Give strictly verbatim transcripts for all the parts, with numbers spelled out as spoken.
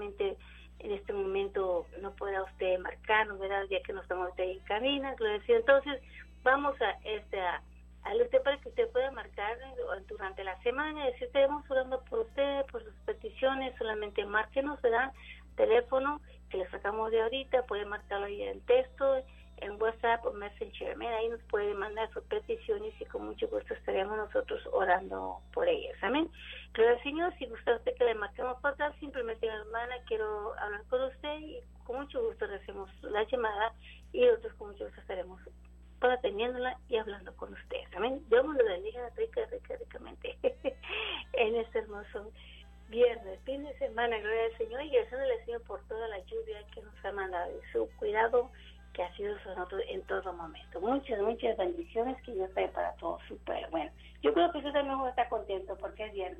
Posiblemente en este momento no pueda usted marcarnos, ¿verdad? Ya que no estamos en cabina, gloria al Señor. Entonces, vamos a este a, a usted para que usted pueda marcar durante la semana y decir, estaremos orando por usted, por sus peticiones, solamente márquenos, ¿verdad? Teléfono que le sacamos de ahorita, puede marcarlo ahí en texto, en WhatsApp o Messenger, ¿me? Ahí nos puede mandar sus peticiones y con mucho gusto estaremos nosotros orando por ellas, amén. Gloria al Señor. Si gusta usted que le marquemos para atrás, simplemente, hermana, quiero hablar con usted y con mucho gusto le hacemos la llamada y nosotros con mucho gusto estaremos para atendiéndola y hablando con ustedes, amén. Dios nos lo bendiga rica, rica, ricamente en este hermoso viernes, fin de semana, gloria al Señor, y agradecerle al Señor por toda la lluvia que nos ha mandado y su cuidado que ha sido sobre nosotros en todo momento. Muchas, muchas bendiciones que Dios trae para todos súper bueno. Yo creo que usted también va a estar contento porque es viernes.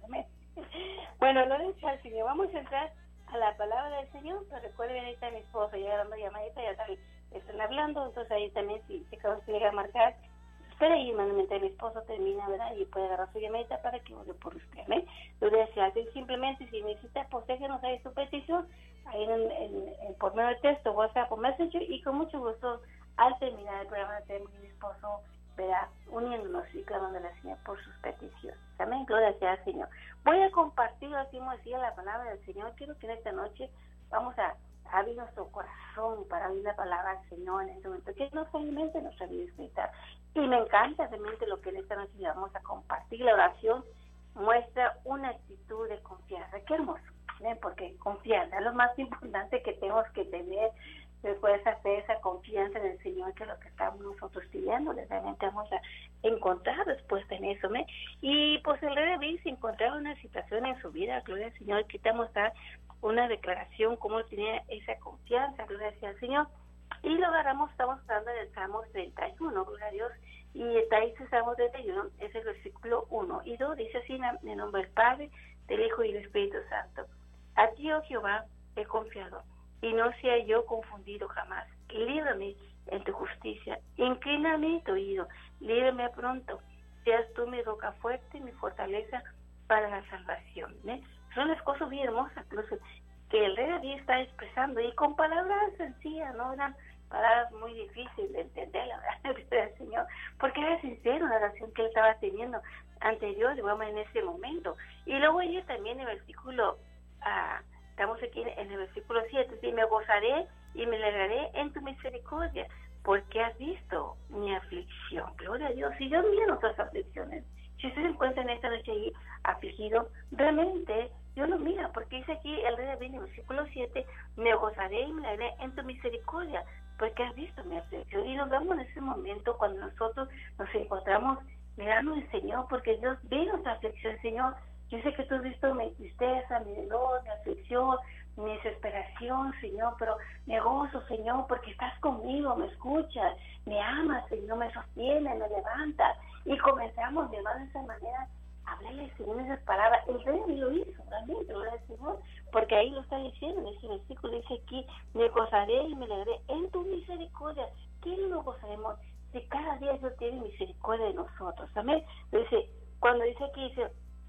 Bueno, lo de al Señor. Vamos a entrar a la palabra del Señor, pero recuerden, ahí está mi esposa, ya dando llamadita, ya están, están hablando, entonces ahí también si se acaba de marcar, espera ahí, mientras mi esposo termina, ¿verdad? Y puede agarrar su llamadita para que ore por usted, ¿eh? Lo de hacer simplemente, si necesita, pues déjenos ahí su petición, ahí en, en, en, por medio de texto, WhatsApp o Messenger, y con mucho gusto, al terminar el programa, tenemos mi esposo, verá, uniéndonos y clamando a la Señor por sus peticiones. Amén, gloria sea al Señor. Voy a compartir, así como decía, la palabra del Señor. Quiero que en esta noche vamos a abrir nuestro corazón para oír la palabra del Señor en este momento, que nos alimente nuestra vida espiritual. Y me encanta realmente lo que en esta noche vamos a compartir. La oración muestra una actitud de confianza. Qué hermoso, ¿eh? Porque confianza es lo más importante que tenemos que tener. Después hacer esa confianza en el Señor, que es lo que estamos nosotros pidiendo, realmente vamos a encontrar respuesta en eso, ¿me? Y pues el rey David se encontraba en una situación en su vida, gloria al Señor, que te mostrar una declaración, cómo tenía esa confianza, gloria al Señor, y lo agarramos, estamos hablando del Salmo treinta y uno, gloria a Dios, y está ahí ese Salmo treinta y uno, es el versículo uno y dos, dice así, en el nombre del Padre, del Hijo y del Espíritu Santo. A ti, oh Jehová, he confiado, y no sea yo confundido jamás. Líbrame en tu justicia, inclíname tu oído, líbrame pronto, seas tú mi roca fuerte, mi fortaleza para la salvación. ¿eh? Son las cosas bien hermosas que el rey David está expresando, y con palabras sencillas, no eran palabras muy difíciles de entender, la verdad, del Señor, porque era sincero la oración que él estaba teniendo ante Dios, digamos, en ese momento. Y luego ella también en el versículo ah, estamos aquí en el versículo siete, ¿sí? Me gozaré y me alegraré en tu misericordia, porque has visto mi aflicción. Gloria a Dios. Si Dios mira nuestras aflicciones, si usted se encuentra en esta noche ahí afligido, realmente Dios lo mira, porque dice aquí el rey David en el versículo siete, me gozaré y me alegraré en tu misericordia, porque has visto mi aflicción. Y nos vemos en ese momento cuando nosotros nos encontramos mirando al Señor, porque Dios ve nuestra aflicción, Señor. Yo sé que tú has visto mi tristeza, mi dolor, mi aflicción, mi desesperación, Señor, pero me gozo, Señor, porque estás conmigo, me escuchas, me amas, Señor, me sostiene, me levanta. Y comenzamos, mi hermano, de esa manera, a hablarle, Señor, esas palabras. El rey lo hizo, realmente, ¿verdad, Señor? Porque ahí lo está diciendo, en ese versículo dice aquí, me gozaré y me alegraré en tu misericordia. ¿Qué nos gozaremos? Si cada día Dios tiene misericordia de nosotros, amén. Dice, cuando dice aquí, dice,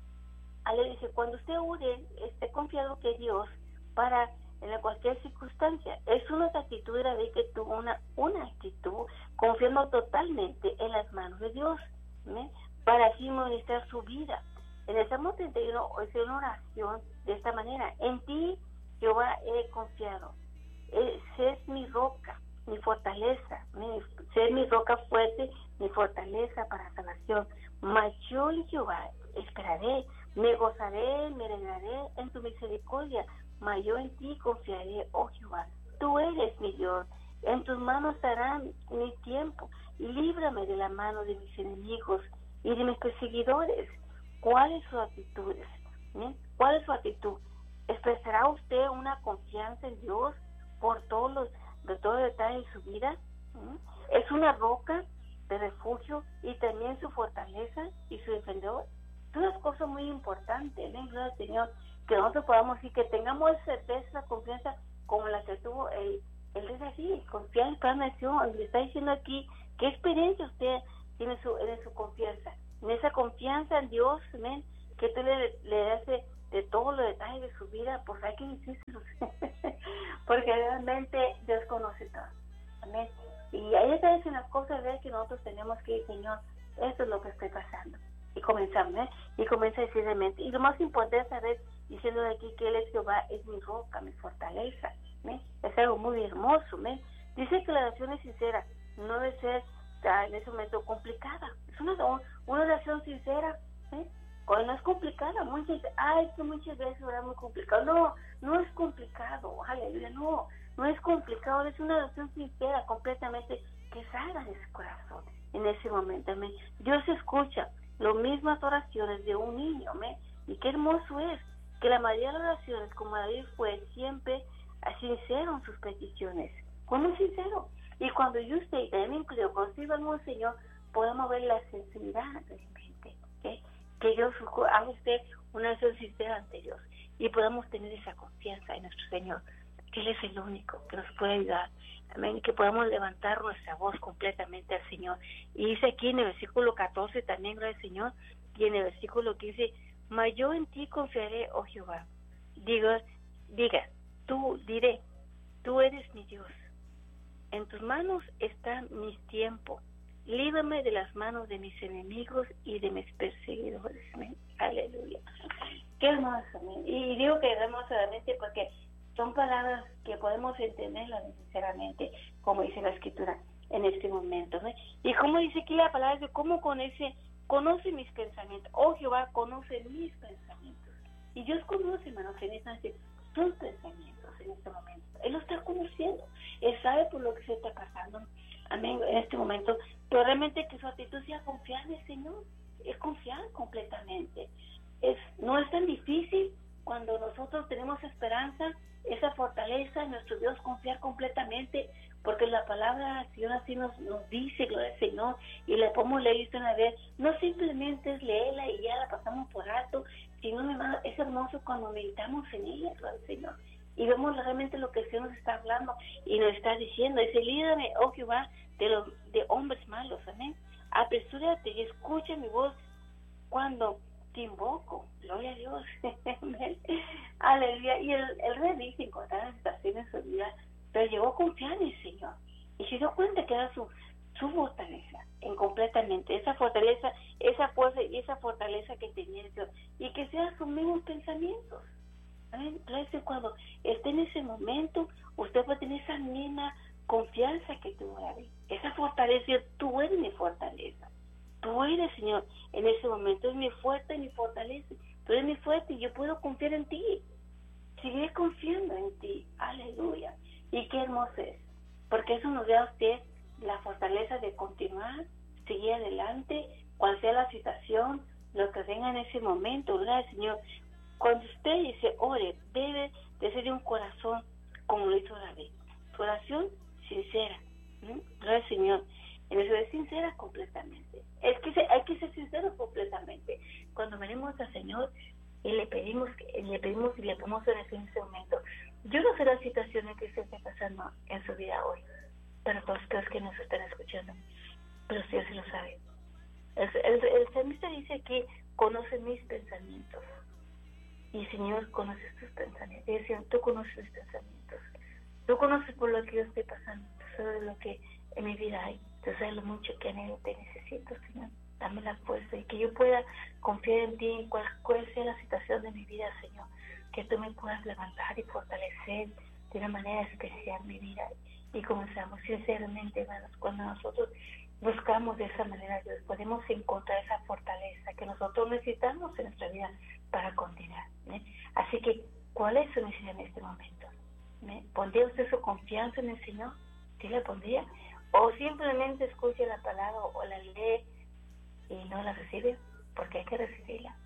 Ale dice, cuando usted ore, esté confiado que Dios, para en cualquier circunstancia, es una actitud de que tuvo una, una actitud confiando totalmente en las manos de Dios, ¿eh? Para así ministrar su vida. En el Salmo treinta y uno es una oración de esta manera: en ti, Jehová, he confiado, eh, es mi roca, mi fortaleza, mi, ser mi roca fuerte, mi fortaleza para salvación. Mas yo en Jehová esperaré, me gozaré, me alegraré en tu misericordia, mas yo en ti confiaré, oh Jehová. Tú eres mi Dios, en tus manos estará mi tiempo. Líbrame de la mano de mis enemigos y de mis perseguidores. ¿Cuál es su actitud? ¿Eh? ¿Cuál es su actitud? ¿Expresará usted una confianza en Dios por todos los, de todo detalle de su vida? ¿Eh? ¿Es una roca de refugio y también su fortaleza y su defensor? Son unas cosas muy importantes, ¿eh? Gloria al Señor, que nosotros podamos decir que tengamos esa certeza, esa confianza como la que tuvo el, el rey David, confiar en cada nación. Le está diciendo aquí qué experiencia usted tiene en su, en su confianza, en esa confianza en Dios, ¿eh? Que tú le, le hace de todos los detalles de su vida, pues hay que decírselos, porque realmente Dios conoce todo. Amén. Y ahí está en las cosas de que nosotros tenemos que ir, Señor, esto es lo que estoy pasando. Y comenzamos, ¿eh? Y comienza a decir de mente. Y lo más importante es saber, diciendo de aquí que Él es Jehová, es mi roca, mi fortaleza. ¿eh? Es algo muy hermoso. ¿eh? Dice que la oración es sincera, no debe ser ah, en ese momento complicada. Es una, una oración sincera. ¿eh? Cuando no es complicada, muchas veces, ay, que muchas veces era muy complicado. No, no es complicado, aleluya, no, no es complicado, es una oración sincera, completamente, que salga de su corazón en ese momento. ¿eh? Dios escucha las mismas oraciones de un niño, ¿eh? Y qué hermoso es que la mayoría de las oraciones, como David fue, siempre sincero en sus peticiones, como sincero. Y cuando yo usted, y también creo, cuando sirvamos al Señor, podemos ver la sinceridad realmente, ¿okay? Que Dios haga usted una oración sincera ante Dios y podamos tener esa confianza en nuestro Señor, que Él es el único que nos puede ayudar. Amén, que podamos levantar nuestra voz completamente al Señor. Y dice aquí en el versículo catorce también, gloria al Señor, y en el versículo quince, mas yo en ti confiaré, oh Jehová. Diga, diga, tú, diré, tú eres mi Dios. En tus manos están mis tiempos. Líbrame de las manos de mis enemigos y de mis perseguidores. Amén. Aleluya. Qué hermoso. Amén. Y digo que hermosamente porque son palabras que podemos entenderlas sinceramente, como dice la Escritura en este momento, ¿no? Y como dice aquí la palabra, de cómo conoce, conoce mis pensamientos. Oh Jehová, conoce mis pensamientos. Y Dios conoce, hermanos, en esta tus pensamientos en este momento. Él lo está conociendo. Él sabe por lo que se está pasando. Amén, en este momento. Pero realmente que su actitud sea confiar en el Señor. Es confiar completamente. Es, no es tan difícil cuando nosotros tenemos esperanza, esa fortaleza en nuestro Dios, confiar completamente, porque la palabra del Señor así nos, nos dice, gloria al Señor, y le podemos leer esto una vez, no simplemente es leerla y ya la pasamos por alto, sino, mi hermano, es hermoso cuando meditamos en ella, gloria al Señor, y vemos realmente lo que el Señor nos está hablando, y nos está diciendo, dice, líbrame, oh Jehová, de los de hombres malos, amén, apresúrate y escucha mi voz cuando te invoco, gloria a Dios, aleluya. Y el, el rey dice encontrar estaciones en su vida, pero llegó a confiar en el Señor y se dio cuenta que era su, su fortaleza, en completamente, esa fortaleza, esa fuerza y esa fortaleza que tenía el Señor, y que sean sus mismos pensamientos. Amén. Entonces, cuando esté en ese momento, usted va a tener esa misma confianza que tuvo David, esa fortaleza. Tú eres mi fortaleza. Tú eres, Señor, en ese momento, es mi fuerte y mi fortaleza. Tú eres mi fuerte y yo puedo confiar en ti. Seguiré confiando en ti. Aleluya. Y qué hermoso es. Porque eso nos da a usted la fortaleza de continuar, seguir adelante, cual sea la situación, lo que venga en ese momento, ¿verdad, Señor? Cuando usted dice, ore, debe de ser de un corazón como lo hizo David. Su oración sincera. ¿Mm? Gracias, Señor. En eso es sincera completamente. Es que se, hay que ser sincero completamente. Cuando venimos al Señor y le pedimos, le pedimos y le ponemos en ese momento. Yo no sé las situaciones que usted está pasando en su vida hoy, pero todos los que nos están escuchando, pero usted sí lo sabe. El, el, el salmista dice que conoce mis pensamientos. Y Señor, conoces tus pensamientos. Y Señor, tú conoces mis pensamientos. Tú conoces por lo que yo estoy pasando. Tú sabes lo que en mi vida hay. Tú sabes lo mucho que anhelo te necesito, Señor. Dame la fuerza y que yo pueda confiar en ti en cual, cual sea la situación de mi vida, Señor. Que tú me puedas levantar y fortalecer de una manera especial mi vida. Y comenzamos sinceramente, hermanos, cuando nosotros buscamos de esa manera, Dios, podemos encontrar esa fortaleza que nosotros necesitamos en nuestra vida para continuar. ¿eh? Así que, ¿cuál es su necesidad en este momento? ¿eh? ¿Pondría usted su confianza en el Señor? ¿Sí la pondría? ¿O simplemente escucha la palabra o la lee y no la recibe? Porque hay que recibirla.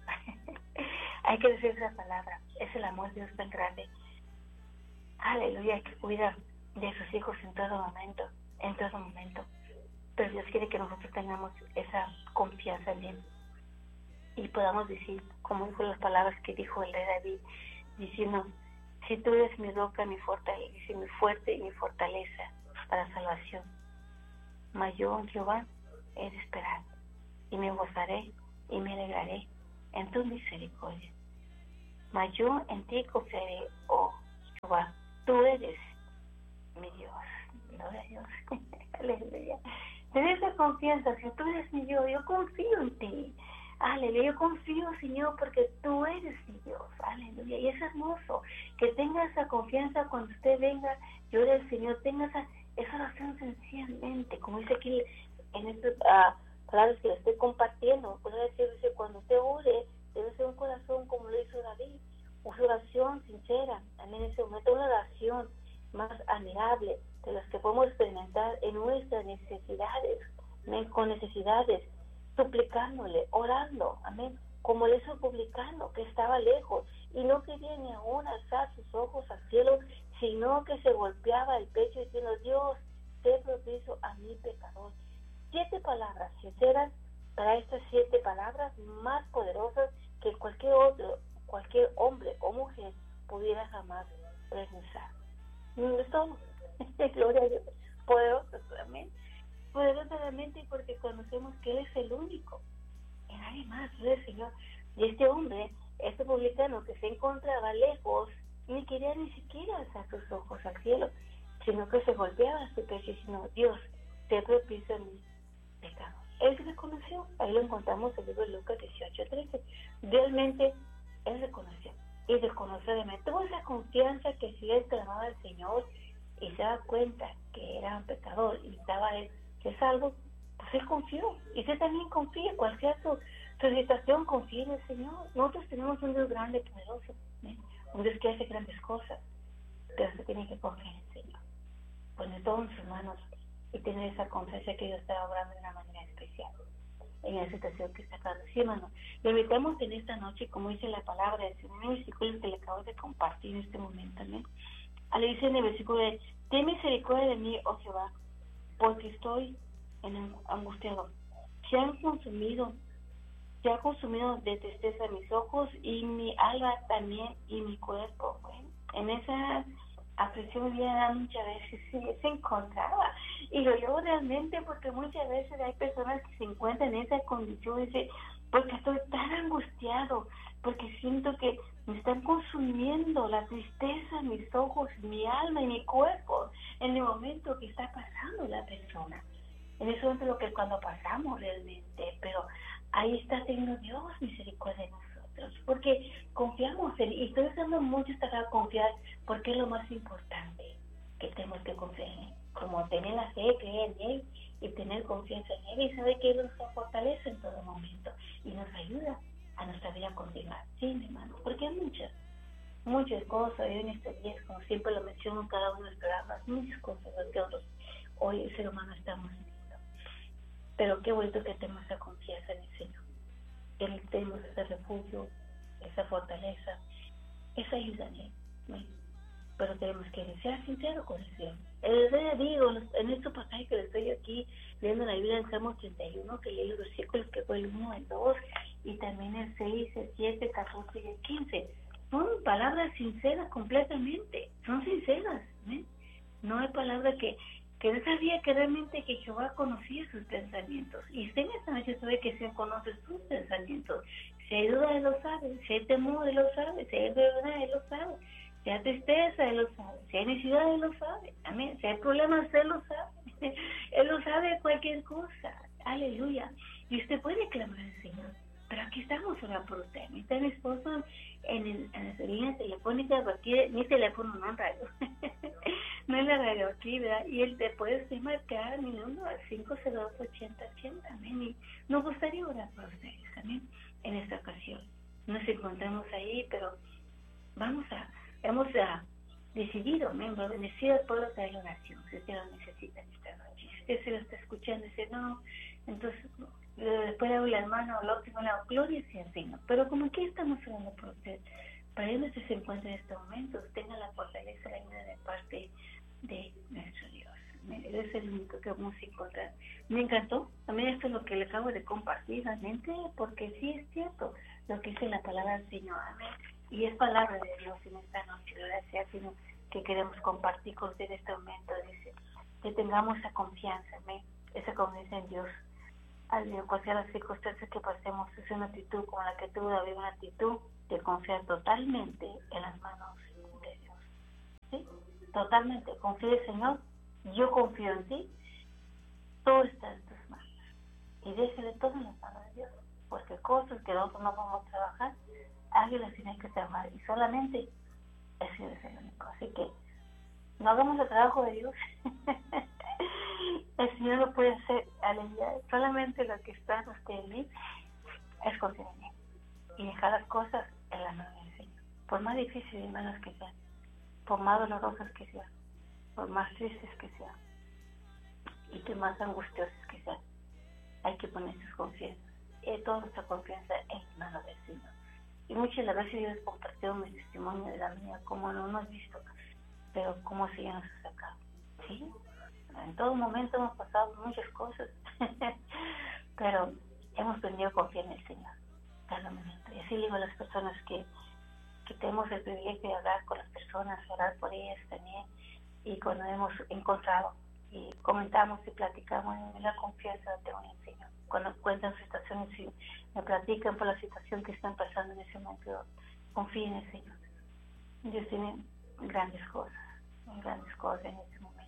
Hay que recibir esa palabra. Es el amor de Dios tan grande. Aleluya, que cuida de sus hijos en todo momento, en todo momento. Pero Dios quiere que nosotros tengamos esa confianza en Él y podamos decir, como dijo las palabras que dijo el rey David, diciendo, si tú eres mi roca, mi fortaleza, mi fuerte y mi fortaleza para salvación, mas yo, Jehová, he de esperar y me gozaré y me alegraré en tu misericordia. mas yo en ti confiaré, oh Jehová, tú eres mi Dios. Gloria a Dios. Aleluya. Ten esa confianza, si tú eres mi Dios, yo confío en ti. Aleluya, yo confío, Señor, porque tú eres mi Dios. Aleluya. Y es hermoso que tenga esa confianza cuando usted venga, yo del Señor, tenga esa, esa oración sencillamente, como dice aquí en estas uh, palabras que le estoy compartiendo. Puede decirse, cuando usted ore, debe ser un corazón como lo hizo David, una oración sincera, en ese momento, una oración más admirable de las que podemos experimentar en nuestras necesidades, con necesidades, suplicándole, orando, amén, como le hizo el publicano que estaba lejos y no quería ni aún alzar sus ojos al cielo, sino que se golpeaba el pecho diciendo, Dios, sé propicio a mi pecador. Siete palabras sinceras para estas siete palabras más poderosas que cualquier otro, cualquier hombre o mujer pudiera jamás pronunciar. Somos, gloria a Dios, poderosos, amén, poderosamente porque conocemos que Él es el único, y nadie más, el Señor. Y este hombre, este publicano que se encontraba lejos, ni quería ni siquiera alzar sus ojos al cielo, sino que se golpeaba su pecho diciendo, Dios, te propicio a mi pecado. Él se reconoció, ahí lo encontramos en el libro de Lucas dieciocho trece. Realmente Él reconoció. Y reconoció de mí. Tuvo esa confianza que si él clamaba al Señor y se da cuenta que era un pecador y estaba él que salvo, pues él confió. Y usted también confía, cual sea su, su situación, confía en el Señor. Nosotros tenemos un Dios grande, poderoso, ¿eh? Un Dios que hace grandes cosas, pero se tiene que confiar en el Señor. Poner todo en sus manos y tener esa confianza que Dios está obrando de una manera especial en la situación que está acá encima, ¿no? Le invitamos en esta noche, como dice la palabra del Señor, en el versículo que le acabo de compartir en este momento, ¿no? Le dice en el versículo de, ten misericordia de mí, oh Jehová, porque estoy en angustiado. Se han consumido, se ha consumido de tristeza mis ojos y mi alma también y mi cuerpo, ¿eh? En esa aflicción ya muchas veces se, se encontraba, y lo digo realmente porque muchas veces hay personas que se encuentran en esa condición y dicen, porque estoy tan angustiado, porque siento que me están consumiendo la tristeza, mis ojos, mi alma y mi cuerpo en el momento que está pasando la persona. En eso es lo que cuando pasamos realmente, pero ahí está teniendo Dios misericordia de nosotros, porque confiamos en Él, y estoy usando mucho esta palabra confiar, porque es lo más importante que tenemos que confiar en Él, como tener la fe, creer en Él y tener confianza en Él y saber que Él nos fortalece en todo momento y nos ayuda a nuestra vida continuar, sí, mi hermano, porque hay muchas, muchas cosas, y en este día, como siempre lo menciono en cada uno de los programas, muchas cosas que otros hoy el ser humano estamos viviendo. Pero qué bonito que tenemos esa confianza en el Señor, que tenemos ese refugio, esa fortaleza, esa ayuda en Él, ¿no? Pero tenemos que ser sinceros con el Señor. El día digo, en este pasaje que le estoy aquí leyendo la Biblia en Salmos treinta y uno, que leí los versículos que fue el uno, el dos, y también el seis, el siete, el catorce y el quince. Son palabras sinceras completamente, son sinceras, ¿eh? No hay palabra que, que no sabía que realmente que Jehová conocía sus pensamientos. Y usted en esta noche sabe que Señor conoce sus pensamientos. Si hay duda, Él lo sabe. Si hay temor, Él lo sabe. Si hay verdad, Él lo sabe. Si hay tristeza, Él lo sabe. Si hay necesidad, Él lo sabe. Amén. Si hay problemas, Él lo sabe. Él lo sabe cualquier cosa. Aleluya. Y usted puede clamar al Señor. Pero aquí estamos orando por usted. Mi está mi esposo en, el, en las líneas telefónicas, aquí, mi teléfono no en radio. No en la radio aquí, ¿verdad? Y él te puede usted marcar mi número al cinco cero dos, ochenta ochenta. Amén. Y nos gustaría orar por ustedes, amén, en esta ocasión. Nos encontramos ahí, pero vamos a, hemos a, decidido, amén, bendecir al pueblo de la oración, si usted lo necesita en esta noche. Si usted se lo está escuchando y dice, no, entonces después de la hermana o la última, la gloria sea al Señor. Pero como aquí estamos orando por usted, para él se encuentra en este momento, tenga la fortaleza, la ayuda de parte de nuestro Dios. Él es el único que vamos a encontrar. Me encantó, también esto es lo que le acabo de compartir realmente, porque sí es cierto lo que dice la palabra del Señor, amén, y es palabra de Dios en esta noche, gracias, sino que queremos compartir con usted en este momento, dice, que tengamos esa confianza, amén, esa confianza en Dios, al cual sea las circunstancias que pasemos, es una actitud como la que tuvo David, una actitud de confiar totalmente en las manos de Dios. ¿Sí? Totalmente. Confíe, Señor, yo confío en ti, todo está en tus manos. Y déjele todo en las manos de Dios. Porque cosas que nosotros no podemos trabajar, alguien las tiene que trabajar. Y solamente ese es el único. Así que no hagamos el trabajo de Dios. El Señor lo puede hacer, aleluya. Solamente lo que está en usted en mí es confiar en Él y dejar las cosas en la mano del Señor. Por más difíciles y malas que sean, por más dolorosas que sean, por más tristes que sean y que más angustiosas que sean, hay que poner sus confianzas, y toda nuestra confianza en la mano del Señor. Y muchas las veces yo les compartido mi testimonio de la mía, como no hemos visto, pero cómo el Señor nos ha sacado. ¿Sí? En todo momento hemos pasado muchas cosas, pero hemos aprendido a confiar en el Señor cada momento. Y así digo a las personas que, que tenemos el privilegio de hablar con las personas, orar por ellas también, y cuando hemos encontrado y comentamos y platicamos, en la confianza la tengo en el Señor. Cuando cuentan situaciones y me platican por la situación que están pasando en ese momento, confío en el Señor. Dios tiene grandes cosas, grandes cosas en ese momento.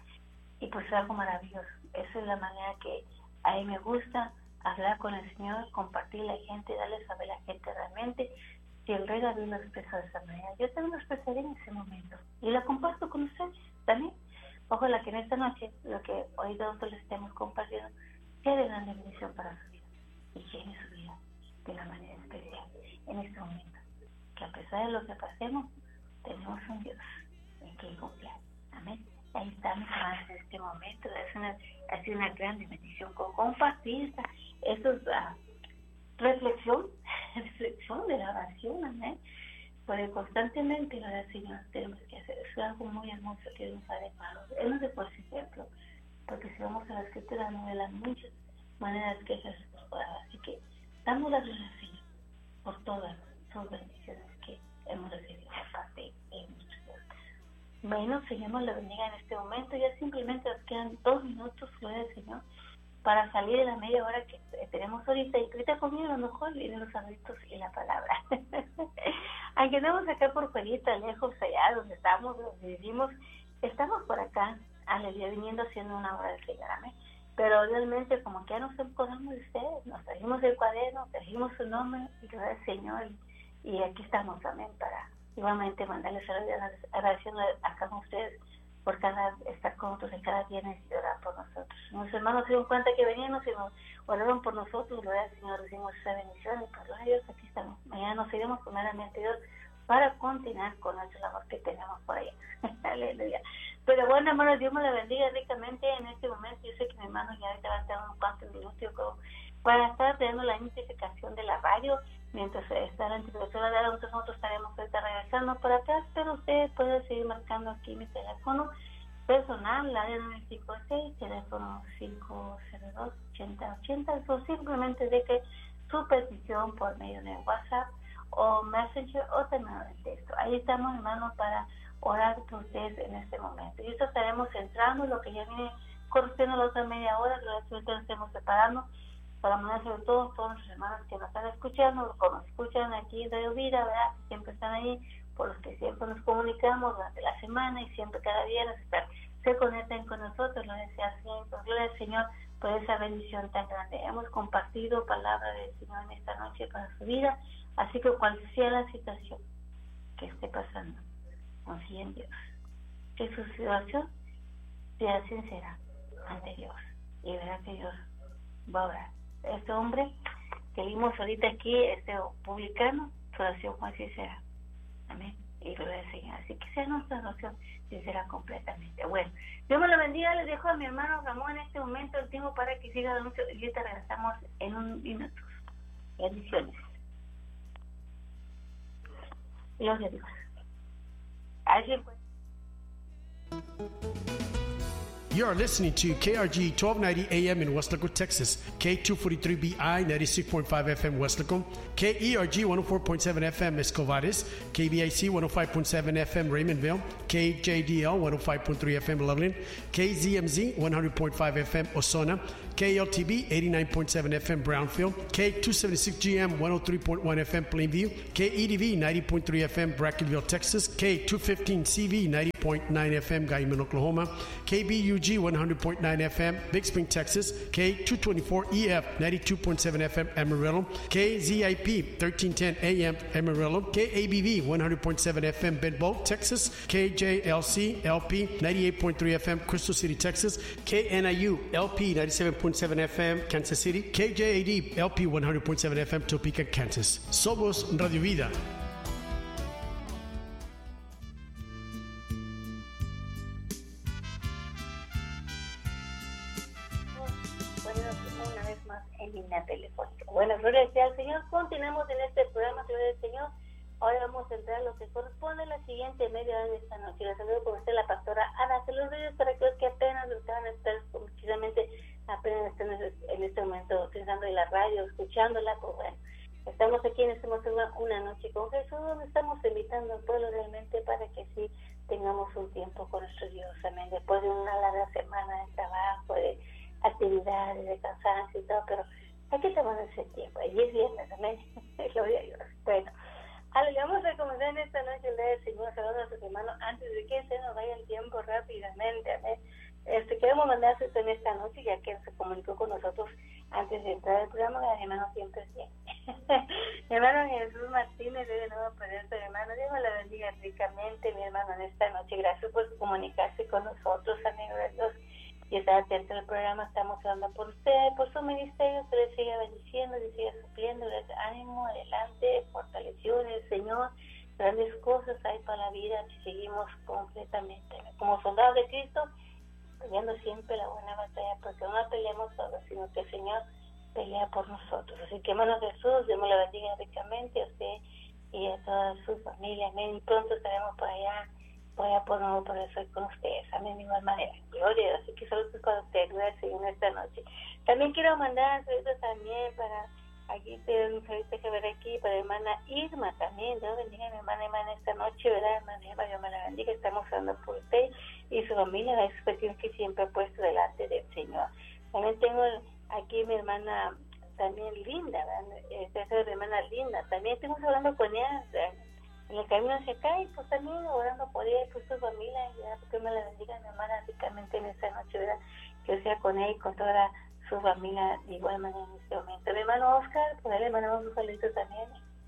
Y pues es algo maravilloso. Esa es la manera que a mí me gusta hablar con el Señor, compartir a la gente, darle saber a la gente realmente si el Rey David lo expresa de esa manera. Yo también lo expresaré en ese momento y la comparto con ustedes también. Ojalá que en esta noche, lo que hoy nosotros les estemos compartiendo, sea de gran bendición para su vida y llene su vida de una manera especial en este momento. Que a pesar de lo que pasemos, tenemos un Dios en quien confiar. Amén. Ahí estamos hermanos en este momento. Es una, ha sido una gran bendición con compartir esta, esta uh, reflexión, reflexión de la oración, amén. Porque constantemente lo del Señor tenemos que hacer. Es algo muy hermoso que Dios nos ha dejado. Él nos dejó ese ejemplo, porque si vamos a la escritura nos de las muchas maneras que se pueda. Así que damos las gracias al Señor por todas sus bendiciones que hemos recibido de parte de nuestro Dios. Bueno, Señor nos lo bendiga en este momento. Ya simplemente nos quedan dos minutos, gloria al Señor, para salir de la media hora que tenemos ahorita. Y ahorita conmigo a lo mejor vienen los saluditos y la palabra. Aunque andamos acá por fuerita, lejos allá donde estamos, donde vivimos, estamos por acá, aleluya, viniendo haciendo una obra del Señor, amén. Pero realmente como que ya nos acordamos de ustedes, nos trajimos el cuaderno, trajimos su nombre, y gloria al Señor, y, y aquí estamos, amén, para igualmente mandarles agradeciendo acá con ustedes por cada estar con nosotros en cada viernes y orar por nosotros. Nuestros hermanos se dieron cuenta que veníamos y nos oraron por nosotros, gloria al Señor, recibimos esa bendición y por gloria a Dios aquí estamos. Mañana nos iremos primeramente Dios para continuar con nuestra labor que tenemos por allá. Aleluya. Pero bueno, hermanos, Dios me la bendiga ricamente en este momento. Yo sé que mi hermano ya ahorita va a estar unos cuantos minutos para estar teniendo la identificación de la radio. Mientras está la interpretación de la radio, nosotros estaremos ahorita regresando por atrás, pero usted puede seguir marcando aquí mi teléfono personal, la área nueve cinco seis, teléfono cinco cero dos, ochenta ochenta, o simplemente deje su petición por medio de WhatsApp o Messenger o también de texto. Ahí estamos, hermanos, para orar por ustedes en este momento. Y esto estaremos centrando lo que ya viene corriendo la otra media hora, lo que ahorita nos estemos preparando para mandar sobre todo a todos los hermanos que nos están escuchando, como nos escuchan aquí en Radio Vida, ¿verdad? Que siempre están ahí, por los que siempre nos comunicamos durante la semana y siempre cada viernes están, se conectan con nosotros, lo desea siempre. Gloria al Señor por esa bendición tan grande. Hemos compartido palabra del Señor en esta noche para su vida, así que cual sea la situación que esté pasando, confíe en Dios. Que su situación sea sincera ante Dios y verá que Dios va a orar. Este hombre que vimos ahorita aquí, este publicano, su oración fue sincera. Amén. Y gloria al Señor. Así que sea nuestra oración sincera completamente. Bueno, Dios me lo bendiga. Les dejo a mi hermano Ramón en este momento el tiempo para que siga dando. Y ahorita regresamos en un minuto. Bendiciones. Dios le diga. ¿Alguien puede? You are listening to K R G twelve ninety A M in Weslaco, Texas, K two forty-three B I ninety-six point five F M Weslaco, K E R G one oh four point seven F M Escovares, K B I C one oh five point seven F M Raymondville, K J D L one oh five point three F M Loveland, K Z M Z one hundred point five F M Osona, K L T B eighty-nine point seven F M Brownfield, K two seventy-six G M one oh three point one F M Plainview, K E D V ninety point three F M Brackenville, Texas, K two fifteen C V ninety point nine F M Guyman, Oklahoma, K B U G one hundred point nine F M Big Spring, Texas, K two twenty-four E F ninety-two point seven F M Amarillo, K Z I P thirteen ten A M Amarillo, K A B V one hundred point seven F M Bedboe, Texas, K J L C L P ninety-eight point three F M Crystal City, Texas, K N I U L P ninety-seven point seven F M Kansas City, K J A D L P one hundred point seven F M Topeka, Kansas. Somos Radio Vida. Una vez más en línea telefónica. Bueno, gloria sea al Señor. Continuamos en este programa, gloria al Señor. Hoy vamos a entrar a lo que corresponde a la siguiente media hora de esta noche. Les saludo con usted la pastora Ana. Se los doy para aquellos que apenas lo estaban esperando, precisamente apenas están en este momento utilizando la radio, escuchándola. Pues bueno, estamos aquí en este momento una, una noche con Jesús, donde estamos invitando al pueblo realmente para que sí tengamos un tiempo con nuestro Dios. Amén. Después de una larga semana de trabajo, de actividades, de cansancio y todo, pero hay que tomar ese tiempo. Y es viernes, amén. Gloria a Dios. Bueno, Ale, vamos a comenzar en esta noche el día del Señor, saludando a sus hermanos antes de que se nos vaya el tiempo rápidamente, amén. Este, queremos mandarse en esta noche, ya que se comunicó con nosotros antes de entrar al programa, el hermano siempre bien. Mi hermano Jesús Martínez, de nuevo presente, hermano, Dios me la bendiga ricamente, mi hermano, en esta noche. Gracias por comunicarse con nosotros, amigos de Dios, y estar atento al programa. Estamos hablando por usted, por su ministerio, que le siga bendiciendo, le siga supliendo, le dé ánimo, adelante, fortaleciones, Señor. Grandes cosas hay para la vida si seguimos completamente como soldados de Cristo, peleando siempre la buena batalla, porque no la peleamos solos, sino que el Señor pelea por nosotros. Así que, hermano Jesús, Dios me lo bendiga ricamente a usted y a toda su familia. Amén. Y pronto estaremos por allá, por allá por nuevo, por eso con ustedes. Amén. De igual manera. Gloria. Así que saludos para usted. Gracias en esta noche. También quiero mandar saludos también para, aquí tengo un saludo que ver aquí, para la hermana Irma también. Dios bendiga a mi hermana Irma en esta noche, ¿verdad, hermana Irma? Dios me la bendiga. Estamos hablando por usted y su familia, la expresión que siempre ha puesto delante del Señor. También tengo aquí mi hermana también Linda, ¿verdad? Esta es mi hermana Linda. También estamos hablando con ella, ¿verdad?, en el camino hacia acá, y pues también orando por ella y por su familia, ¿verdad? Porque me la bendiga mi hermana ricamente en esta noche, ¿verdad? Que sea con ella y con toda su familia de igual manera en este momento. Mi hermano Oscar, por él le mandamos un saludito también.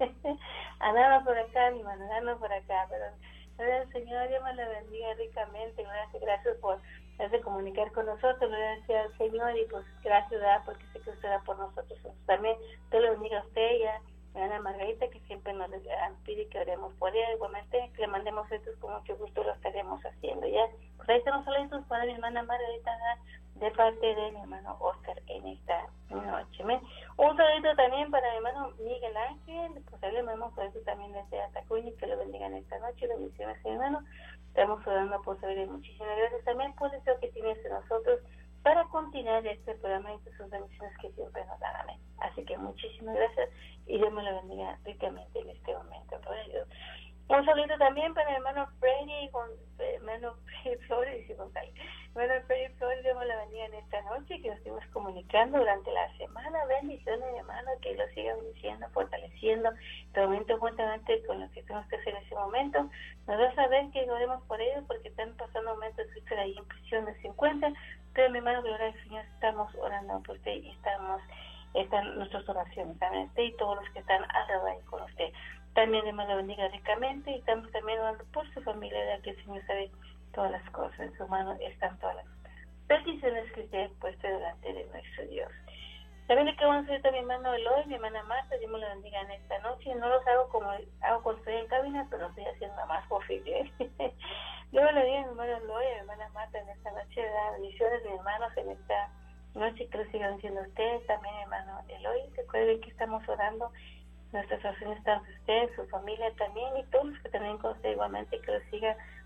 Andaba por acá, mi hermano, andaba por acá, pero gracias, Señor, Dios me la bendiga ricamente. Gracias, gracias por hacerse comunicar con nosotros. Gracias al Señor, y pues gracias, ¿verdad?, porque sé que usted da por nosotros. También Dios le bendiga a usted y a mi hermana Margarita, que siempre nos pide que oremos por ella. Igualmente, que le mandemos estos, con mucho gusto lo estaremos haciendo. Ya, pues ahí estamos saludos para mi hermana Margarita, de parte de mi hermano Oscar en esta noche. ¿Me? Un saludo también para mi hermano Miguel Ángel, pues ahí le mandamos saludos también desde Atacuña, que lo bendigan esta noche. Bendiciones, mi hermano. Estamos orando por saber. Muchísimas gracias también por el deseo que tienes de nosotros para continuar este programa y sus bendiciones que siempre nos dan. Amén. Así que muchísimas gracias y Dios me lo bendiga ricamente en este momento. Por ello, un saludo también para el hermano Freddy, hermano Freddy Flores y González. Hermano Freddy Flores, Dios me lo bendiga en esta noche, que nos estemos comunicando durante la semana. Bendiciones, hermano, que lo siga bendiciendo, fortaleciendo. De momento, juntamente con lo que tenemos que hacer en ese momento, nos va a saber que oremos por ellos, porque están pasando momentos que usted ahí en prisión de cincuenta. Pero, mi hermano, gloria al Señor, estamos orando por usted y estamos, están nuestras oraciones, también usted y todos los que están alrededor ahí con usted. También Dios me lo bendiga ricamente, y estamos también orando por su familia, ya que el Señor sabe todas las cosas. En su mano están todas las peticiones que usted ha puesto delante de nuestro Dios. También le quiero decir a mi hermano Eloy, mi hermana Marta, Dios me lo bendiga en esta noche. No los hago como hago cuando estoy en cabina, pero estoy haciendo lo más posible. Dios me lo bendiga a mi hermano Eloy, a mi hermana Marta en esta noche. Da bendiciones, mis hermanos, en esta noche, que lo sigan diciendo ustedes. También mi hermano Eloy, recuerden que estamos orando. Nuestras oraciones están con usted, su familia también, y todos los que también con usted igualmente, que lo sigan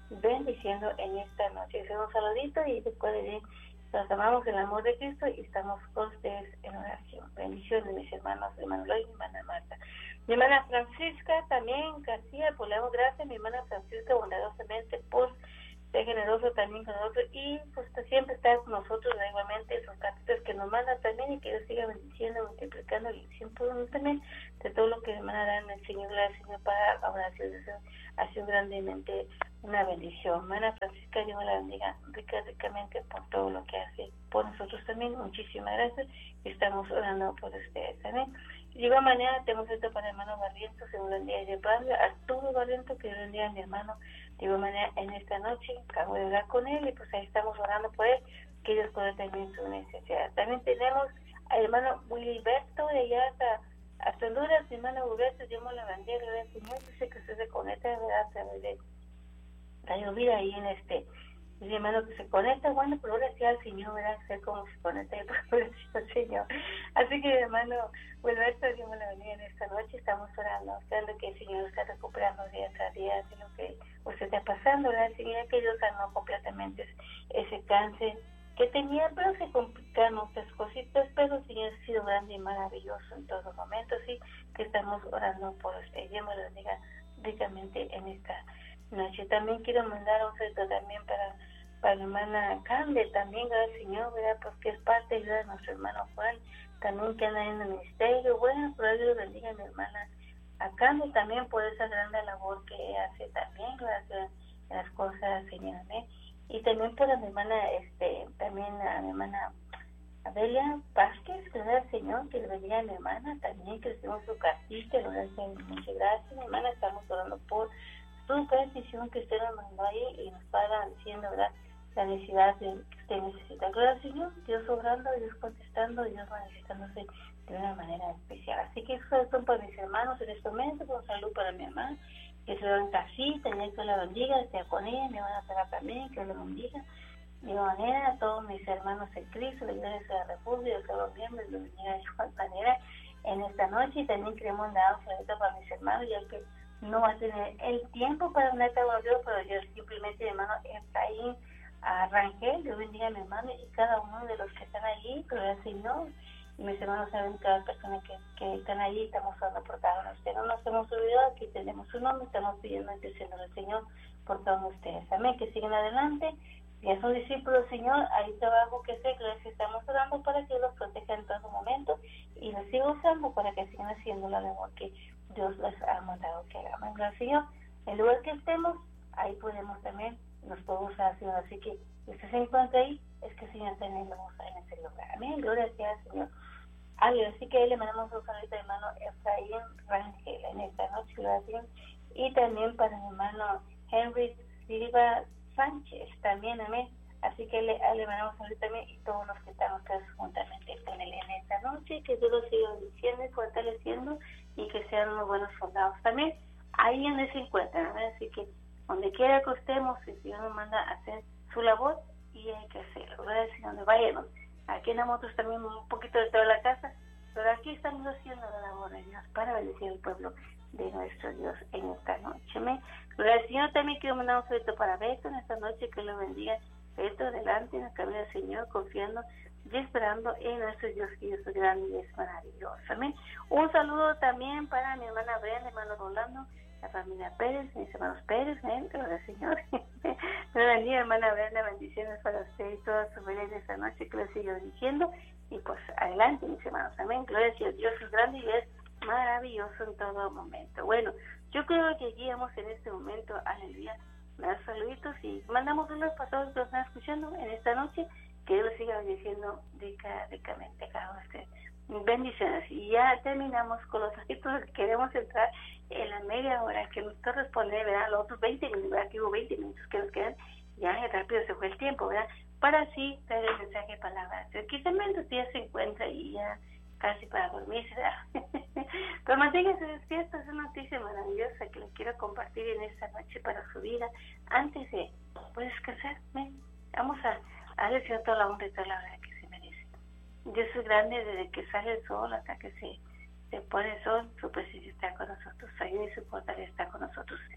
bendiciendo en esta noche. Les un saludito y después de los amamos en el amor de Cristo y estamos con ustedes en oración. Bendiciones, mis hermanos, mi hermano Loy y mi hermana Marta. Mi hermana Francisca también, García, pues le damos gracias, mi hermana Francisca, bondadosamente por ser generoso también con nosotros y pues siempre está con nosotros igualmente esos cartitas que nos mandan también y que Dios siga bendiciendo, multiplicando y siempre también de todo lo que nos dan el Señor, gracias Señor para oración, ha sido grandemente una bendición. Hermana Francisca, Dios la bendiga rica, ricamente por todo lo que hace por nosotros también, muchísimas gracias y estamos orando por ustedes también. De igual manera tenemos esto para el hermano Barrientos, segundo día de padre, Arturo Barrientos, que bendiga a mi hermano. De igual manera, en esta noche acabo de hablar con él y pues ahí estamos orando por él, que Dios pueda también su necesidad. También tenemos al hermano Wilberto de allá hasta, hasta Honduras, mi hermano Wilberto, Dios me la bendiga, gracias Señor, dice que usted se conecta, ¿verdad? A través de la lluvia ahí en este, mi hermano que se conecta, bueno, pero ahora sí al Señor, ¿verdad? Sé cómo se conecta y por el Señor. Así que mi hermano Wilberto, Dios me la bendiga en esta noche, estamos orando, esperando que el Señor está recuperando día tras día de lo que usted está pasando, ¿verdad? Señor, que Dios sanó completamente ese cáncer que tenía, pero se complicaron otras cositas, pero el Señor ha sido grande y maravilloso en todo momento, sí, que estamos orando por usted. Dios me lo bendiga ricamente en esta noche. También quiero mandar un saludo también para, para la hermana Cande, también, gracias Señor, ¿verdad? Porque es parte de nuestro hermano Juan, también que anda en el ministerio, bueno, pero Dios bendiga a mi hermana a Cande también por esa gran labor que hace también, gracias a las cosas, Señor, ¿eh? Y también por a mi hermana, este, también a mi hermana Abelia Vázquez, gracias Señor, que le bendiga a mi hermana, también que recibimos su cartita, muchas gracias, mi hermana, estamos orando por su petición que usted nos mandó ahí y nos paga diciendo, ¿verdad?, la necesidad de, que usted necesita. Gracias Señor, Dios obrando, Dios contestando, Dios manifestándose de una manera especial. Así que esos son para mis hermanos en este momento, un saludo para mi hermana, que se va en casita, que la bendiga, esté con ella, me van a pegar también, que la bendiga. De igual manera, a todos mis hermanos en Cristo, la Iglesia de la República, a todos los miembros, los bendiga de igual manera en esta noche. Y también queremos dar un saludo para mis hermanos, ya que no va a tener el tiempo para una Dios, pero yo simplemente, mi hermano Efraín a Rangel, Dios bendiga a mi hermano y cada uno de los que están allí, pero el Señor, y mis hermanos saben cada persona que, que están allí, estamos hablando por cada uno de ustedes. No nos hemos olvidado, aquí tenemos su nombre, estamos pidiendo intercesión al Señor por cada uno de ustedes. Amén, que sigan adelante. Ya son discípulos, Señor, hay trabajo que sé, que estamos orando para que los proteja en todo momento y los siga usando para que sigan haciendo la labor que Dios les ha mandado que hagan. Gracias, Señor. En el lugar que estemos, ahí podemos también, nos podemos hacer. Así que si usted se encuentra ahí, es que el Señor también lo usa en ese lugar. Amén. Gloria sea al Señor. Así que ahí le mandamos un saludo a mi hermano Efraín Rangel en esta noche, gracias. Y también para mi hermano Henry Silva Sánchez, también, amén. Así que le, le mandamos un saludo también y todos los que estamos juntamente con él en esta noche, que Dios los siga bendiciendo y fortaleciendo y que sean unos buenos soldados también. Ahí donde se encuentran, amén. Así que donde quiera que estemos, el Señor nos manda a hacer su labor y hay que hacerlo, ¿verdad? Si donde vayamos. Aquí en nosotros también un poquito de toda la casa, pero aquí estamos haciendo la labor de Dios para bendecir al pueblo de nuestro Dios en esta noche. ¿Me? Gloria al Señor. También quiero mandar un saludo para Beto en esta noche, que lo bendiga. Beto, adelante en el camino del Señor, confiando y esperando en nuestro Dios, que Dios es grande y es maravilloso. Amén. Un saludo también para mi hermana Brenda, hermano Rolando, la familia Pérez, mis hermanos Pérez, ¿eh? Gloria al Señor. Me bendiga, hermana Brenda, bendiciones para usted y toda su familia de esta noche, que lo siga bendiciendo. Y pues adelante, mis hermanos, amén. Gloria a Dios, Dios es grande y es maravilloso en todo momento. Bueno, yo creo que guiamos en este momento, aleluya, dar saluditos y mandamos unos para todos los que nos están escuchando en esta noche, que Dios siga bendiciendo rica, ricamente a cada uno de ustedes. Bendiciones. Y ya terminamos con los aspectos que queremos entrar en la media hora que nos corresponde, ¿verdad? Los otros veinte minutos, ¿verdad? Que hubo veinte minutos que nos quedan, ya rápido se fue el tiempo, ¿verdad? Para así traer el mensaje de palabras. Aquí también los días se encuentra y ya casi para dormirse, ¿verdad? Pero manténgase despiertos, es una noticia maravillosa que les quiero compartir en esta noche para su vida. Antes de pues, descansar, ¿eh? Vamos a, a decir toda la honra y toda la verdad que se merece. Dios es grande desde que sale el sol hasta que se, se pone el sol, su presencia está con nosotros, su ayuda y su fortaleza está con nosotros.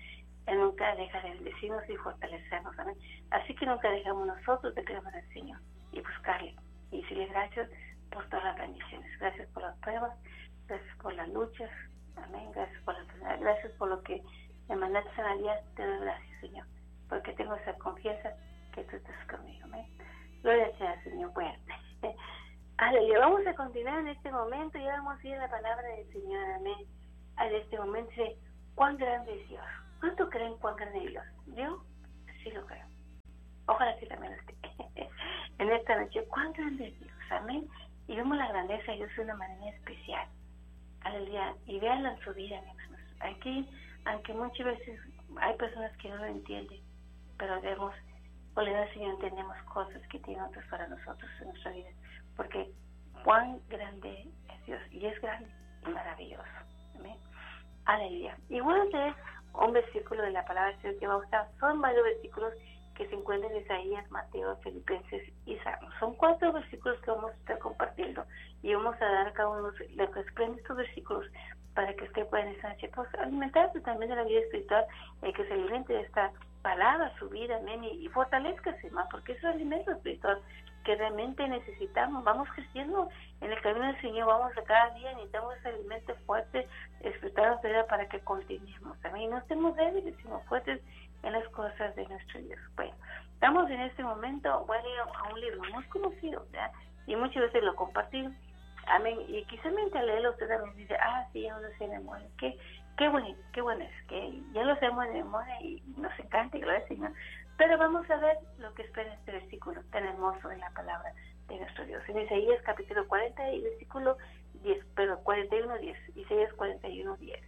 Él nunca deja de bendecirnos y fortalecernos, amén. Así que nunca dejamos nosotros de clamar al Señor y buscarle y decirle gracias por todas las bendiciones, gracias por las pruebas, gracias por las luchas, amén, gracias por la enfermedad, gracias por lo que me mandaste a la día, te doy gracias, Señor, porque tengo esa confianza que tú estás conmigo, amén. Gloria sea, Señor. Bueno, aleluya. Vamos a continuar en este momento y vamos a ir a la palabra del Señor, amén. En este momento dice, cuán grande es Dios. ¿Cuánto creen cuán grande es Dios? Yo sí lo creo. Ojalá que también lo esté. En esta noche, cuán grande es Dios, amén. Y vemos la grandeza de Dios de una manera especial. Aleluya. Y véanla en su vida, amigos. Aquí, aunque muchas veces hay personas que no lo entienden, pero vemos, por la del Señor entendemos cosas que tiene otros para nosotros en nuestra vida. Porque cuán grande es Dios. Y es grande y maravilloso. Amén. Aleluya. Y bueno, es un versículo de la palabra del Señor que va a usar. Son varios versículos que se encuentran en Isaías, Mateo, Filipenses y Salmos. Son cuatro versículos que vamos a estar compartiendo y vamos a dar a cada uno lo que explican estos versículos para que usted pueda en esta noche pues, alimentarse también de la vida espiritual, eh, que se alimente de esta palabra, su vida, amén, y, y fortalezcase más, porque es el alimento espiritual que realmente necesitamos. Vamos creciendo en el camino del Señor, vamos a cada día, necesitamos ese alimento fuerte, espiritual, para que continuemos también, no estemos débiles, sino fuertes en las cosas de nuestro Dios. Bueno, estamos en este momento, voy a ir a un libro muy conocido, ¿verdad? Y muchas veces lo compartimos, amén, y quizás mientras leerlo usted también dice, ah, sí, ya lo sé de memoria, qué, qué bueno, qué bueno es, que ya lo sabemos de memoria y nos encanta, y gloria al Señor. Pero vamos a ver lo que espera este versículo tan hermoso en la palabra de nuestro Dios. En Isaías capítulo cuarenta y versículo diez, pero cuarenta y uno diez, Isaías cuarenta y uno diez.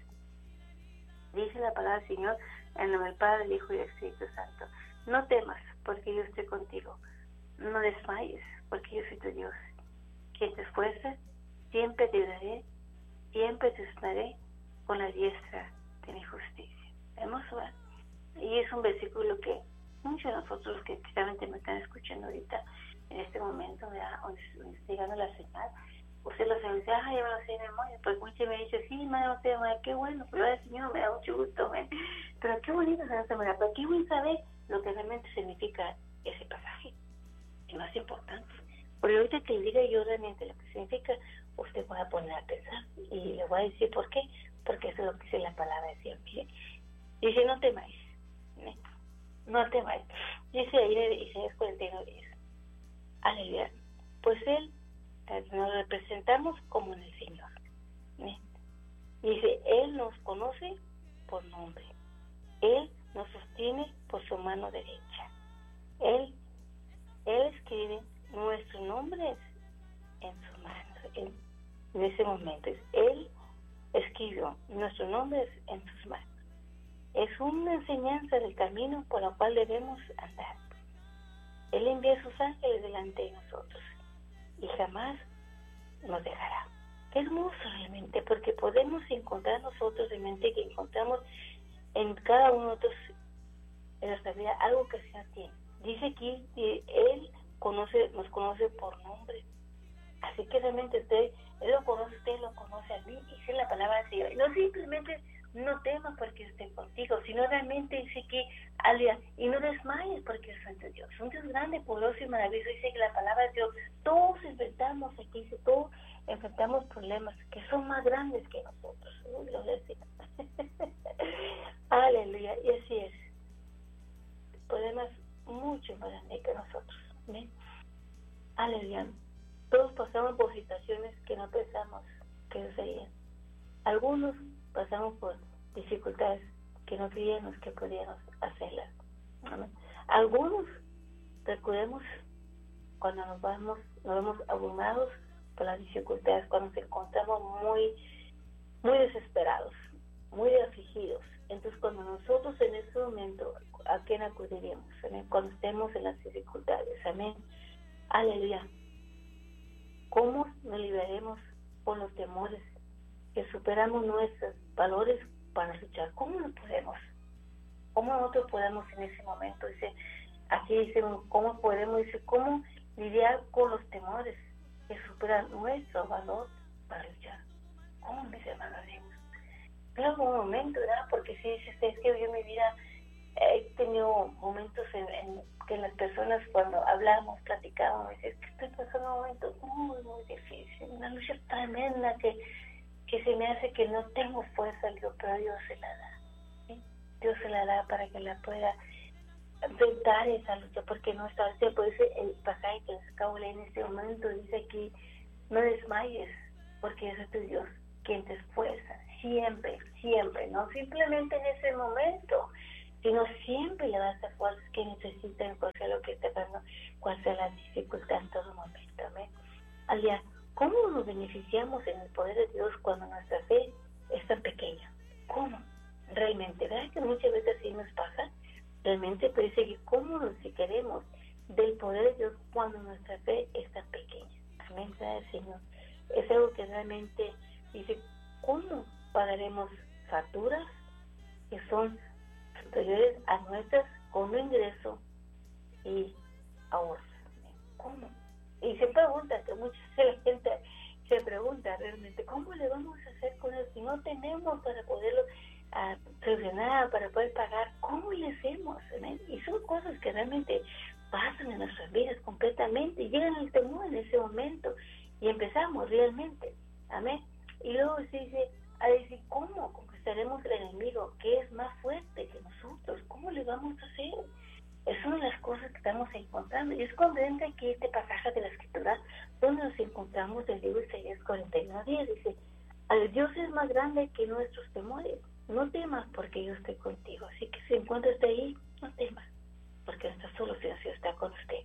Dice la palabra del Señor en nombre del Padre, del Hijo y del Espíritu Santo. No temas, porque yo estoy contigo. No desmayes, porque yo soy tu Dios. Quien te esfuerza, siempre te ayudaré, siempre te sanaré con la diestra de mi justicia. Hermoso, ¿verdad? Y es un versículo que muchos de nosotros que claramente me están escuchando ahorita, en este momento, ¿verdad? Donde está llegando la señal, usted lo sabe, dice, ah, ya me lo sé de memoria, pues muchos me dicen, sí, madre, no sé de memoria, qué bueno, pero el Señor me da mucho gusto, ¿ven? Pero qué bonito saber esta manera, pero qué bueno saber lo que realmente significa ese pasaje, es más importante, porque ahorita que le diga yo realmente lo que significa, usted va a poner a pensar, y le voy a decir por qué, porque eso es lo que dice la palabra de Dios, mire, dice, no temáis, ¿eh? No temáis, dice ahí en Isaías cuarenta y uno diez, aleluya, pues Él nos representamos como en el Señor, ¿eh? Dice, Él nos conoce por nombre, Él nos sostiene por su mano derecha, Él, Él escribe nuestros nombres en su mano, en, en ese momento, Él escribió nuestros nombres en sus manos. Es una enseñanza del camino por el cual debemos andar. Él envía a sus ángeles delante de nosotros y jamás nos dejará. Qué hermoso realmente, porque podemos encontrar nosotros realmente que encontramos en cada uno de nosotros en nuestra vida algo que el Señor tiene. Dice aquí que Él conoce, nos conoce por nombre. Así que realmente usted, Él lo conoce, usted lo conoce a mí, y es la palabra del Señor. Y no simplemente no temas porque esté contigo, sino realmente dice que, alia, y no desmayes porque es santo Dios. Un Dios grande, poderoso y maravilloso. Dice que la palabra de Dios, todos enfrentamos, aquí dice, todos enfrentamos problemas que son más grandes que nosotros. Uy, lo decimos. Aleluya, y así es. Problemas mucho más grandes que nosotros. ¿Ven? Aleluya. Todos pasamos por situaciones que no pensamos que serían. Algunos pasamos por dificultades que no creíamos que podíamos hacerlas. ¿Amén? Algunos recordemos cuando nos vamos, nos vemos abrumados por las dificultades, cuando nos encontramos muy, muy desesperados, muy afligidos. Entonces, cuando nosotros en ese momento, ¿a quién acudiríamos? ¿Amén? Cuando estemos en las dificultades. Amén. Aleluya. ¿Cómo nos liberaremos con los temores que superamos nuestros valores para luchar? ¿Cómo lo podemos? ¿Cómo nosotros podemos en ese momento? Dice, aquí dice, ¿cómo podemos? Dice, ¿cómo lidiar con los temores que superan nuestro valor para luchar? ¿Cómo, mis hermanos? Pero un momento, ¿verdad? Porque si dice, es que yo mi vida he tenido momentos en, en que las personas cuando hablamos, platicábamos, me dicen, es que estoy pasando un momento muy, muy difícil, una lucha tremenda que, que se me hace que no tengo fuerza, digo, pero Dios se la da, ¿sí? Dios se la da para que la pueda enfrentar esa lucha, porque no está, por eso el pasaje que les acabo de leer en este momento dice aquí, no desmayes, porque es tu Dios quien te esfuerza, siempre, siempre, no simplemente en ese momento, sino siempre le das a fuerzas que necesitan, cual sea lo que esté pasando, cual sea la dificultad en todo momento. ¿Amén? Alía, ¿cómo nos beneficiamos en el poder de Dios cuando nuestra fe es tan pequeña? ¿Cómo? Realmente, ¿verdad que muchas veces así nos pasa? Realmente puede seguir cómo si queremos del poder de Dios cuando nuestra fe es tan pequeña. Amén, gracias Señor. Es algo que realmente dice, ¿cómo pagaremos facturas que son superiores a nuestras con un ingreso y ahorros? ¿Cómo? Y se pregunta, que mucha la gente se pregunta realmente, ¿cómo le vamos a hacer con eso? Si no tenemos para poderlo a presionar, para poder pagar, ¿cómo le hacemos? ¿Amén? Y son cosas que realmente pasan en nuestras vidas completamente y llegan al temor en ese momento y empezamos realmente, amén. Y luego se dice, a decir, ¿cómo conquistaremos al enemigo que es más fuerte que nosotros? ¿Cómo le vamos a hacer? Es una de las cosas que estamos encontrando. Y es cuando entra aquí este pasaje de la Escritura donde nos encontramos el libro de Isaías cuarenta y nueve diez, dice, al Dios es más grande que nuestros temores. No temas porque yo estoy contigo. Así que si encuentras ahí, no temas, porque nuestra solución está con usted.